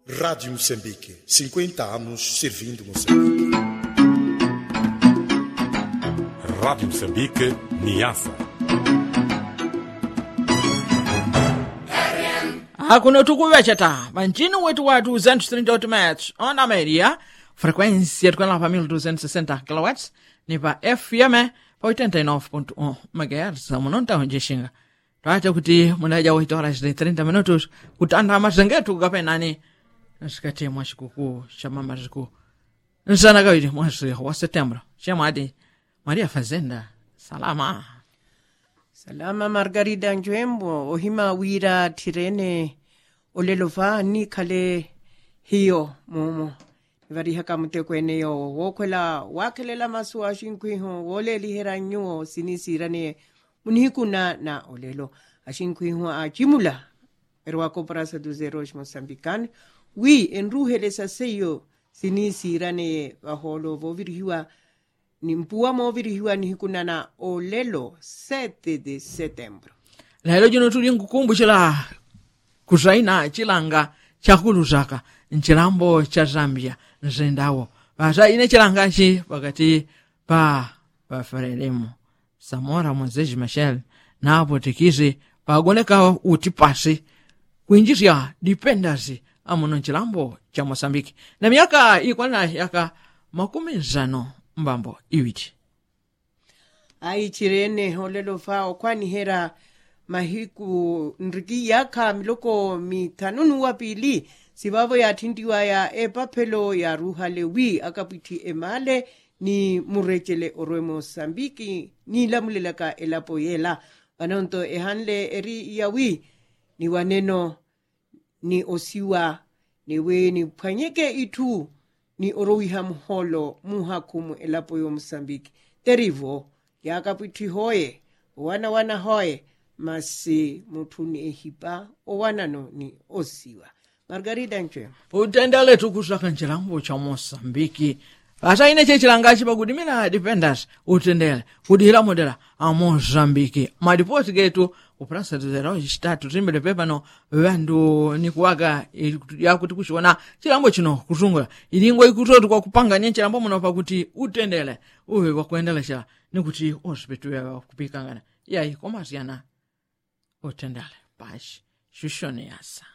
Rádio Moçambique, 50 anos servindo Moçambique. Rádio Moçambique, Niassa. Hakuna tukuvechata vanchini wetu wa 238 metros onda media frequência tukana pa 1260 kW ni pa FM pa 89.1 MHz munonta honjeshinga twacha kuti munaja 8 horas de 30 minutos kutanda mazengetu kapenani nsikati mwa shikuku cha mama ziku nsana kawiri mwezi wa Setembro chamadi Maria Fazenda salama Margarida Njwembo ohima wira tirene olelova ni kale hiyo momo vari haka mutekwene yo wokwela wakelela maswa shinkwiho wole lihera nyo sinisirane munihikuna na olelo ashinkwiho a jimula erwa koperasa do zero Moçambican wi enruhele saseyo sinisirane baholo voviriwa ni mpua moviriwa nihikuna na olelo 7 de Setembro lero jino tuli nkukumbushila kuzaina chilanga chakulu zaka nchilambo cha Zambia nzendawo basa ine chilanga chi pakati pa Frelimo Samora Moses Machel na apo tikizi pagoneka utipasi kuinjizia dependency amuno nchilambo cha Mozambique na miaka ikwana yaka 50 mbambo iwiti ai chirene olelo fao kwani hera mahiku nriki yaka miloko mitanunu wapili sibabo ya tindiwa ya epapelo ya ruhale wi akapiti emale ni murechele orwe Mozambiki ni lamulelaka elapo yela wanonto ehanle eri ya wi ni waneno ni osiwa ni we ni panyeke itu ni orowiha mholo muhakumu elapo yo Mozambiki terivo yakapiti hoye wana hoye masi mutuni ehipa owanano ni osiwa Margarida Nche utendele tukusaka nchilambo cha Mozambiki asa ine chechilangachi pakudimira dependence utendele kudihila modela a Mozambiki madipoti getu uprasa tuzerawo chitatu timbele pepano vandu nikuwaka yakuti kuchiona chilambo chino kuzungula ilingo ikutotu kwa kupanga nye chilambo muno pakuti utendele uwe kwa kuendelesha nikuti ospetuwa kupikangana yayi komasiyana utendele pashi shushone yasa